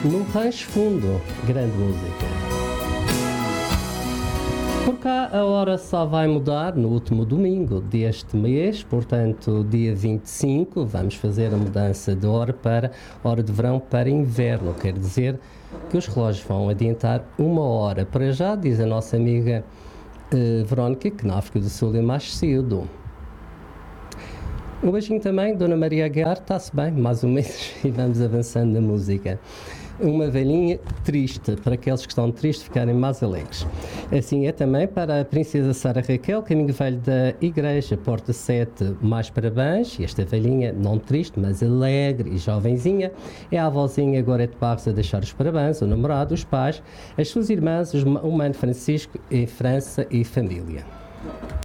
No Rancho Fundo, grande música. Por cá a hora só vai mudar no último domingo deste mês, portanto dia 25 vamos fazer a mudança de hora para hora de verão para inverno, quer dizer que os relógios vão adiantar uma hora. Para já, diz a nossa amiga Verónica, que na África do Sul é mais cedo. Um beijinho também, Dona Maria Aguiar, está-se bem, mais ou menos, e vamos avançando na música. Uma velhinha triste, para aqueles que estão tristes ficarem mais alegres. Assim é também para a Princesa Sara Raquel, caminho velho da Igreja, Porta 7, mais parabéns. E esta velhinha, não triste, mas alegre e jovenzinha, é a avózinha Gorete Barros a deixar os parabéns, o namorado, os pais, as suas irmãs, o mano Francisco, em França e família.